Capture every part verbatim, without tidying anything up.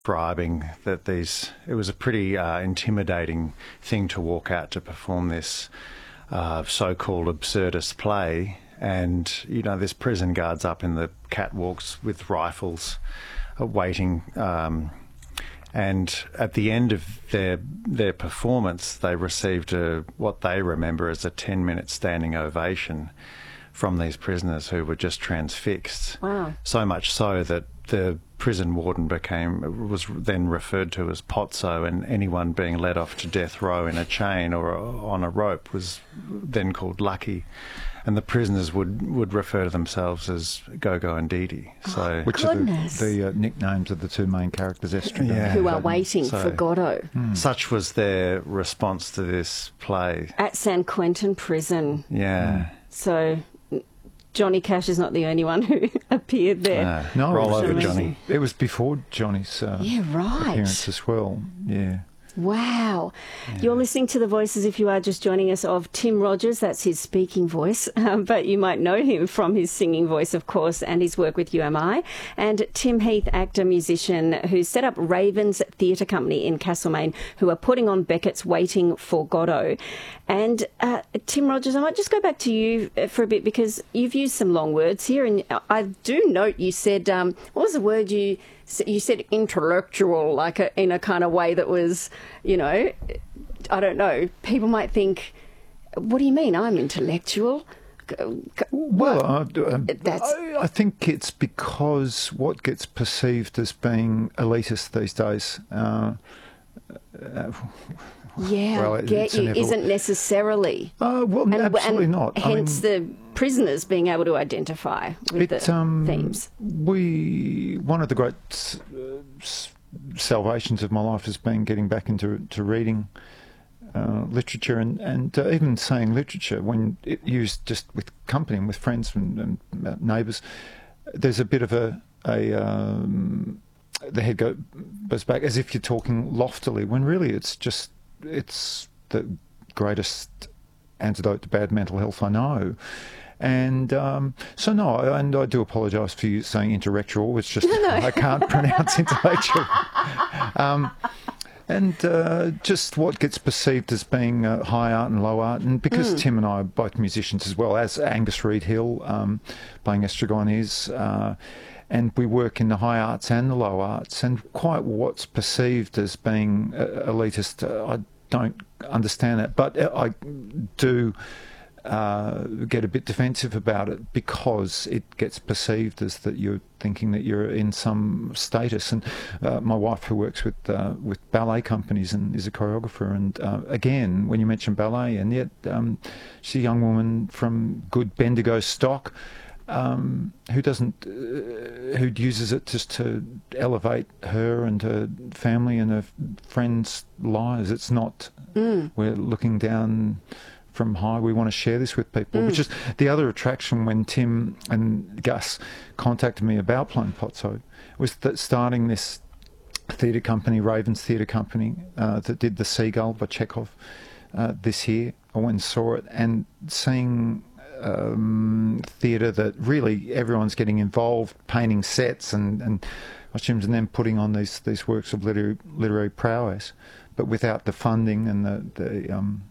describing that these, it was a pretty uh, intimidating thing to walk out to perform this uh, so-called absurdist play. And, you know, there's prison guards up in the catwalks with rifles uh, waiting. Um, and at the end of their their performance, they received a, what they remember as a ten-minute standing ovation from these prisoners who were just transfixed. Wow. So much so that the prison warden became was then referred to as Potso, and anyone being led off to death row in a chain or on a rope was then called Lucky. And the prisoners would, would refer to themselves as Gogo and Dee Dee. So, oh, which goodness. are the, the uh, nicknames of the two main characters, Esther yeah. who are waiting so, for Godot. Mm. Such was their response to this play. At San Quentin Prison. Yeah. Mm. So Johnny Cash is not the only one who appeared there. Uh, no, roll over, amazing. Johnny. It was before Johnny's uh, yeah, right. appearance as well. Yeah. Wow. Yeah. You're listening to the voices, if you are just joining us, of Tim Rogers. That's his speaking voice, um, but you might know him from his singing voice, of course, and his work with U M I. And Tim Heath, actor, musician, who set up Ravens Theatre Company in Castlemaine, who are putting on Beckett's Waiting for Godot. And uh, Tim Rogers, I might just go back to you for a bit, because you've used some long words here, and I do note you said, um, what was the word you... You said intellectual, like a, in a kind of way that was, you know, I don't know. People might think, what do you mean I'm intellectual? Well, uh, um, That's... I, I think it's because what gets perceived as being elitist these days. Uh, uh, yeah, well, I get you. Inevitable. Isn't necessarily. Uh, well, and, absolutely and not. Hence I mean, the prisoners being able to identify with it, the um, themes. We one of the great uh, salvations of my life has been getting back into to reading uh, literature, and and uh, even saying literature when it used just with company and with friends and, and neighbours. There's a bit of a a um, the head go, goes back as if you're talking loftily, when really it's just it's the greatest antidote to bad mental health I know. And um, so, no, and I do apologise for you saying intellectual. It's just no. I can't pronounce intellectual. Um, and uh, just what gets perceived as being uh, high art and low art. And because mm. Tim and I are both musicians as well, as Angus Reed Hill um, playing Estragon is, uh, and we work in the high arts and the low arts, and quite what's perceived as being uh, elitist, uh, I don't understand that. But I do... Uh, get a bit defensive about it because it gets perceived as that you're thinking that you're in some status. And uh, my wife, who works with uh, with ballet companies and is a choreographer, and uh, again, when you mention ballet, and yet um, she's a young woman from good Bendigo stock um, who doesn't, uh, who uses it just to elevate her and her family and her friends' lives. It's not, mm. we're looking down from high, we want to share this with people, mm. which is the other attraction when Tim and Gus contacted me about playing Potso, was that starting this theatre company, Ravens Theatre Company, uh, that did The Seagull by Chekhov uh, this year. I went and saw it, and seeing um, theatre that really everyone's getting involved, painting sets and, and costumes, and then putting on these, these works of literary, literary prowess, but without the funding and the... the um,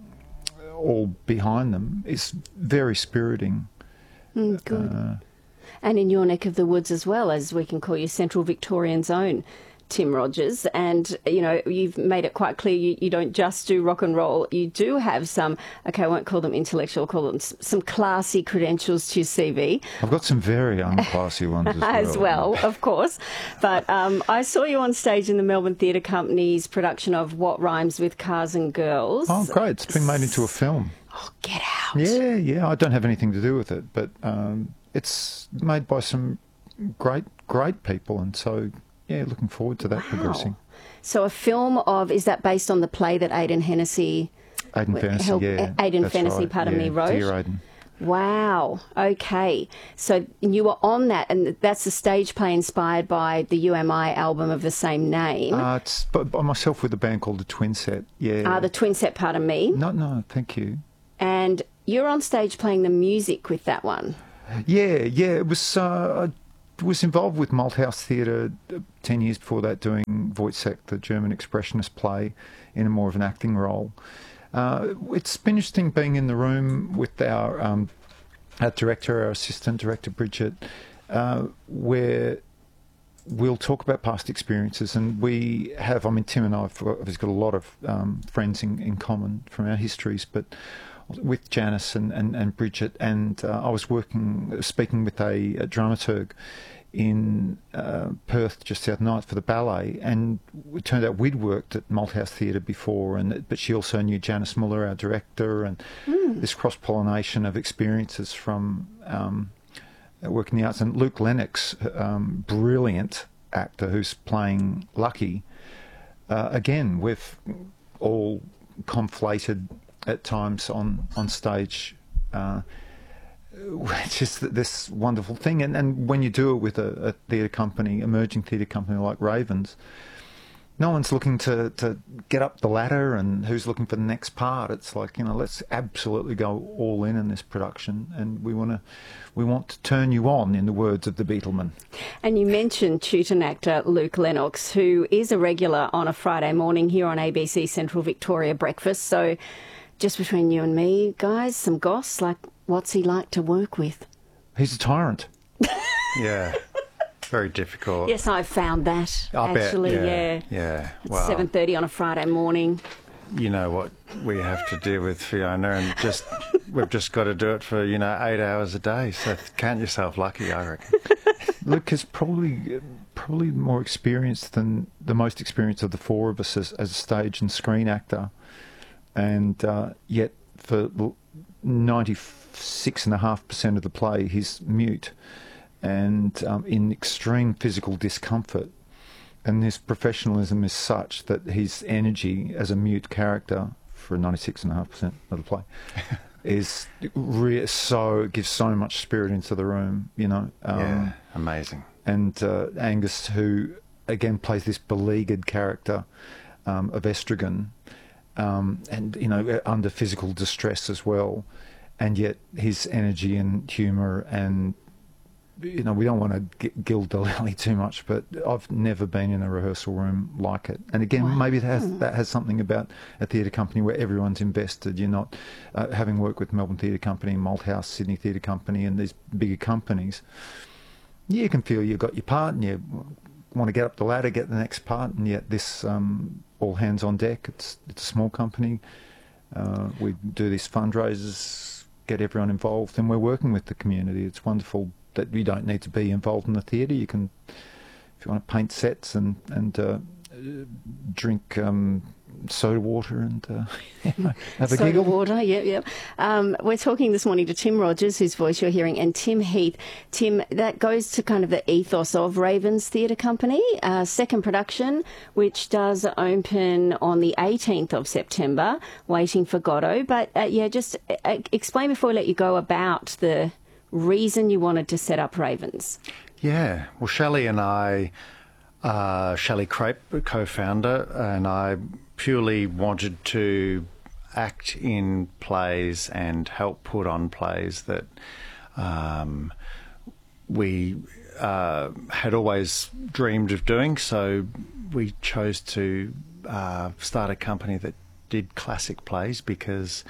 all behind them, is very spiriting. Mm, good. Uh, and in your neck of the woods as well, as we can call you, Central Victorian's own Tim Rogers. And, you know, you've made it quite clear you, you don't just do rock and roll. You do have some, okay, I won't call them intellectual, I'll call them some classy credentials to your C V. I've got some very unclassy ones as well. As well, of course. But um, I saw you on stage in the Melbourne Theatre Company's production of What Rhymes with Cars and Girls. Oh, great. It's been made into a film. Oh, get out. Yeah, yeah. I don't have anything to do with it, but um, it's made by some great, great people, and so... yeah, looking forward to that wow. progressing. So a film of, is that based on the play that Aidan Hennessy... Aidan Fennessy, helped, yeah. Aidan that's Fennessy, right. pardon yeah, me, wrote? Dear Aidan. Wow, okay. So you were on that, and that's a stage play inspired by the U M I album of the same name. Uh, it's by, by myself with a band called The Twin Set, yeah. Ah, uh, The Twin Set, pardon me. No, no, thank you. And you're on stage playing the music with that one. Yeah, yeah, it was... Uh, I was involved with Malthouse Theatre ten years before that, doing Wojciech, the German expressionist play, in a more of an acting role. Uh, it's been interesting being in the room with our, um, our director, our assistant director, Bridget, uh, where we'll talk about past experiences, and we have, I mean, Tim and I have obviously got a lot of um, friends in, in common from our histories, but with Janice and, and, and Bridget, and uh, I was working, speaking with a, a dramaturg in uh, Perth just the other night for the ballet, and it turned out we'd worked at Malthouse Theatre before, and but she also knew Janice Muller, our director, and mm. this cross-pollination of experiences from um, working in the arts. And Luke Lennox, um, brilliant actor who's playing Lucky, uh, again, we've all conflated at times on, on stage, uh, which is this wonderful thing. And, and when you do it with a, a theatre company, emerging theatre company like Ravens, no one's looking to, to get up the ladder and who's looking for the next part. It's like, you know, let's absolutely go all in in this production, and we want to we want to turn you on, in the words of the Beatlemen. And you mentioned Teuton actor Luke Lennox, who is a regular on a Friday morning here on A B C Central Victoria Breakfast. So just between you and me, guys, some goss, like, what's he like to work with? He's a tyrant. Yeah. Very difficult. Yes, I've found that, I actually, bet. Yeah. yeah. Yeah. It's Wow. seven thirty on a Friday morning. You know what we have to deal with, Fiona, and just we've just got to do it for, you know, eight hours a day. So count yourself lucky, I reckon. Luke is probably probably more experienced than the most experienced of the four of us as, as a stage and screen actor, and uh, yet for ninety-six and a half percent of the play, he's mute and um, in extreme physical discomfort. And his professionalism is such that his energy as a mute character for ninety-six and a half percent of the play is re- so gives so much spirit into the room, you know. Um, yeah, amazing. And uh, Angus, who again plays this beleaguered character um, of Estragon, um, and you know, under physical distress as well, and yet his energy and humour and, you know, we don't want to gild the lily too much, but I've never been in a rehearsal room like it. And again, wow. maybe that has, that has something about a theatre company where everyone's invested. You're not, uh, having worked with Melbourne Theatre Company, Malthouse, Sydney Theatre Company, and these bigger companies, you can feel you've got your part and you want to get up the ladder, get the next part, and yet this, um, all hands on deck. It's, it's a small company. Uh, we do these fundraisers, get everyone involved, and we're working with the community. It's wonderful that you don't need to be involved in the theatre. You can, if you want to paint sets and and uh, drink um, soda water and uh, you know, have a soda giggle. water, yep, yep. Um, we're talking this morning to Tim Rogers, whose voice you're hearing, and Tim Heath. Tim, that goes to kind of the ethos of Ravens Theatre Company, uh, second production, which does open on the eighteenth of September, Waiting for Godot. But uh, yeah, just uh, explain before we let you go about the reason you wanted to set up Ravens. Yeah, well, Shelley and I, uh, Shelley Crape, co-founder, and I purely wanted to act in plays and help put on plays that um, we uh, had always dreamed of doing. So we chose to uh, start a company that did classic plays because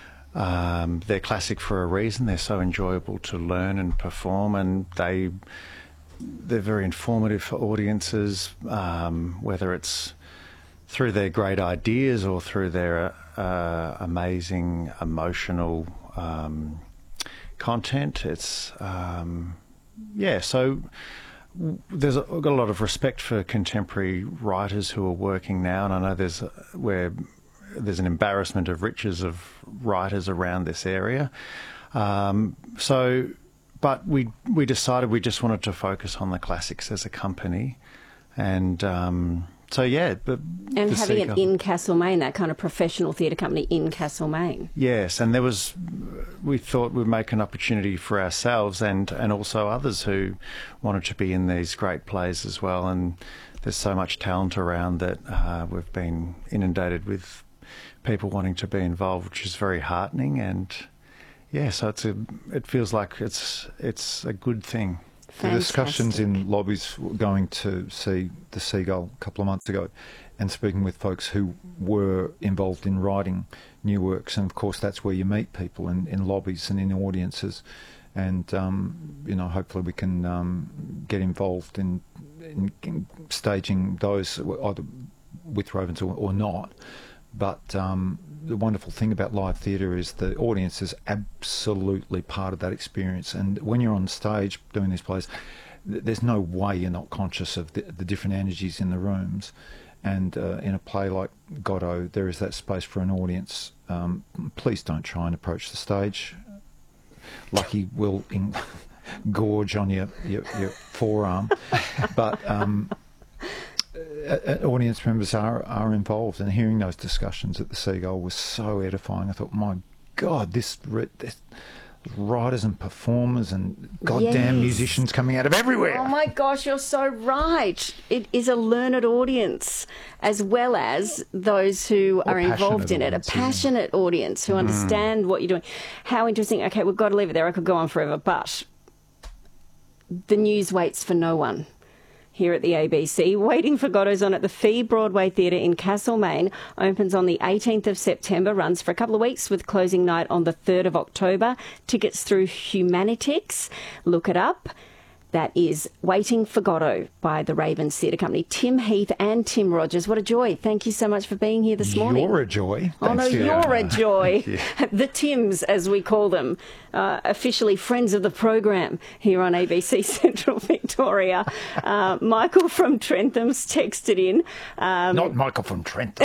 Um, they're classic for a reason. They're so enjoyable to learn and perform, and they they're very informative for audiences, um, whether it's through their great ideas or through their uh, amazing emotional um, content. It's um, yeah. So there's a, I've got a lot of respect for contemporary writers who are working now, and I know there's a, where. There's an embarrassment of riches of writers around this area. Um, so, but we we decided we just wanted to focus on the classics as a company. And um, so, yeah. But and having it in Castlemaine, that kind of professional theatre company in Castlemaine. Yes, and there was, we thought we'd make an opportunity for ourselves and, and also others who wanted to be in these great plays as well. And there's so much talent around that uh, we've been inundated with people wanting to be involved, which is very heartening, and yeah, so it's a it feels like it's it's a good thing. The discussions in lobbies going to see the Seagull a couple of months ago and speaking with folks who were involved in writing new works. And, of course, that's where you meet people in, in lobbies and in audiences. And, um, you know, hopefully we can um, get involved in, in, in staging those either with Rovens or, or not. But um, the wonderful thing about live theatre is the audience is absolutely part of that experience. And when you're on stage doing these plays, th- there's no way you're not conscious of the, the different energies in the rooms. And uh, in a play like Godot, there is that space for an audience. Um, please don't try and approach the stage. Lucky will in- gorge on your, your, your forearm. But... Um, Uh, audience members are, are involved, and hearing those discussions at the Seagull was so edifying. I thought, my God, this, this writers and performers and goddamn Yes. musicians coming out of everywhere. Oh my gosh, you're so right. It is a learned audience as well as those who Or are involved passionate in it, a audience, yeah. passionate audience who understand what you're doing. How interesting. Okay, we've got to leave it there. I could go on forever, but the news waits for no one. Here at the A B C, Waiting for Godot's on at the Fee Broadway Theatre in Castlemaine. Opens on the eighteenth of September, runs for a couple of weeks with closing night on the third of October. Tickets through Humanitix. Look it up. That is Waiting for Godot by the Ravens Theatre Company. Tim Heath and Tim Rogers, what a joy. Thank you so much for being here this morning. You're a joy. Oh, no, Thanks, you're Fiona. a joy. The Tims, as we call them, uh, officially friends of the program here on A B C Central Victoria. Uh, Michael from Trentham's texted in. Um, Not Michael from Trentham.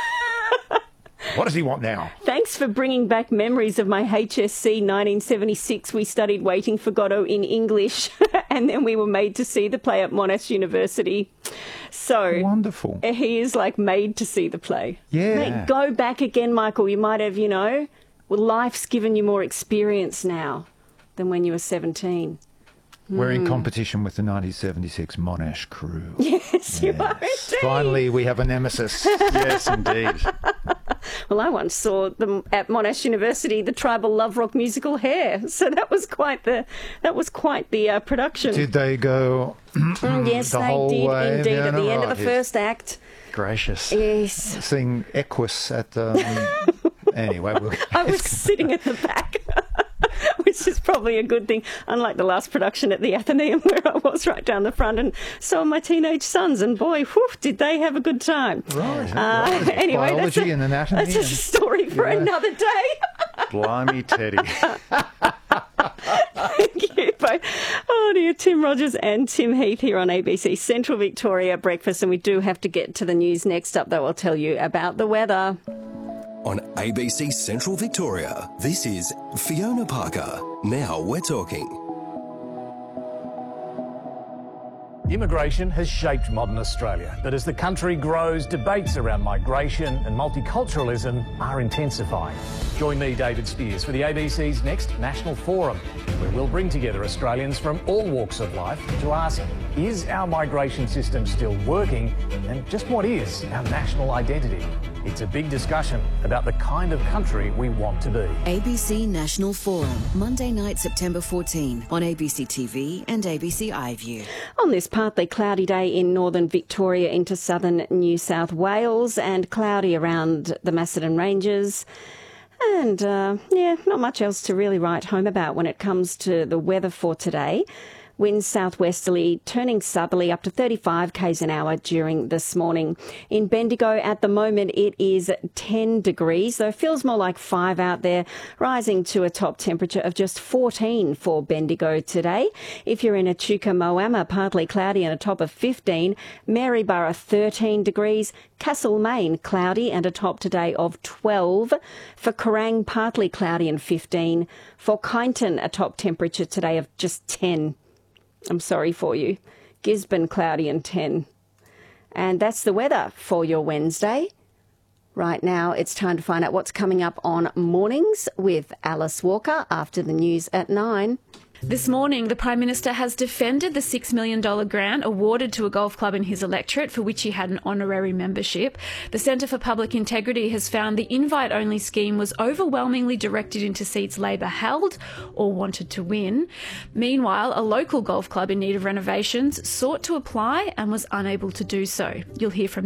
What does he want now? Thanks for bringing back memories of my H S C nineteen seventy-six. We studied Waiting for Godot in English, and then we were made to see the play at Monash University. So Wonderful. he is like made to see the play. Yeah. Mate, go back again, Michael. You might have, you know, well, life's given you more experience now than when you were seventeen. We're Hmm. in competition with the nineteen seventy-six Monash crew. Yes, you are indeed. Finally, we have a nemesis. Yes, indeed. Well, I once saw them at Monash University, the tribal love rock musical Hair. So that was quite the that was quite the uh, production. Did they go Mm, yes, the they whole did way? indeed. Yeah, At the no, end of right, the yes. first act. Gracious. Yes. Seeing Equus at the... anyway, we'll... I was sitting at the back, which is probably a good thing, unlike the last production at the Athenaeum where I was right down the front, and so are my teenage sons, and boy, whew, did they have a good time. Right. Uh, right. Anyway, that's Biology a, and anatomy. that's a and- story for Yeah. another day. Blimey, Teddy. Thank you both. Oh dear, Tim Rogers and Tim Heath here on A B C Central Victoria Breakfast, and we do have to get to the news next up, though I'll tell you about the weather. On A B C Central Victoria, this is Fiona Parker. Now we're talking. Immigration has shaped modern Australia, but as the country grows, debates around migration and multiculturalism are intensifying. Join me, David Spears, for the A B C's next National Forum, where we'll bring together Australians from all walks of life to ask, is our migration system still working, and just what is our national identity? It's a big discussion about the kind of country we want to be. A B C National Forum, Monday night, September fourteenth, on A B C T V and A B C iView. On this partly cloudy day in northern Victoria into southern New South Wales, and cloudy around the Macedon Ranges. And, uh, yeah, not much else to really write home about when it comes to the weather for today. Winds southwesterly, turning southerly up to thirty-five k's an hour during this morning. In Bendigo at the moment it is ten degrees, though it feels more like five out there, rising to a top temperature of just fourteen for Bendigo today. If you're in Echuca Moama, partly cloudy and a top of fifteen. Maryborough thirteen degrees. Castlemaine cloudy and a top today of twelve. For Kerrang, partly cloudy and fifteen. For Kyneton, a top temperature today of just ten. I'm sorry for you. Gisborne cloudy and ten. And that's the weather for your Wednesday. Right now, it's time to find out what's coming up on Mornings with Alice Walker after the news at nine. This morning, the Prime Minister has defended the six million dollars grant awarded to a golf club in his electorate for which he had an honorary membership. The Centre for Public Integrity has found the invite-only scheme was overwhelmingly directed into seats Labor held or wanted to win. Meanwhile, a local golf club in need of renovations sought to apply and was unable to do so. You'll hear from